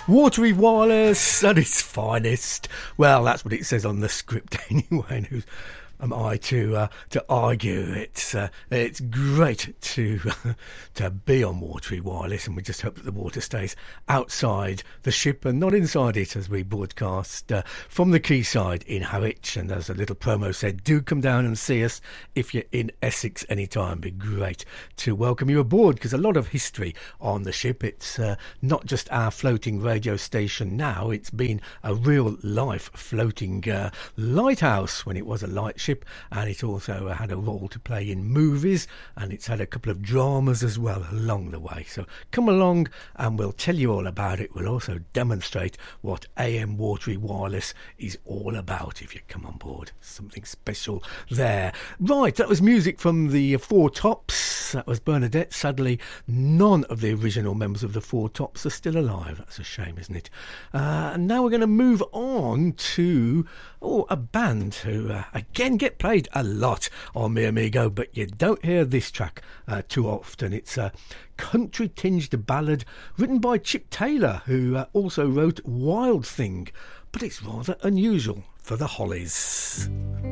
Watery Wireless at its finest. Well, that's what it says on the script anyway. And who am I to argue? It's great to to be on Watery Wireless, and we just hope that the water stays outside the ship and not inside it as we broadcast from the quayside in Harwich. And as a little promo said, do come down and see us if you're in Essex anytime. It'd be great to welcome you aboard, because a lot of history on the ship. It's not just our floating radio station now, it's been a real life floating lighthouse when it was a lightship, and it also had a role to play in movies, and it's had a couple of dramas as well along the way. So come along and we'll tell you all about it. We'll also demonstrate what AM Watery Wireless is all about if you come on board. Something special there. Right, that was music from the Four Tops. That was Bernadette. Sadly, none of the original members of the Four Tops are still alive. That's a shame, isn't it? And now we're going to move on to a band who again get played a lot on Mi Amigo, but you don't hear this track too often. It's a country tinged ballad written by Chip Taylor, who also wrote Wild Thing, but it's rather unusual for the Hollies.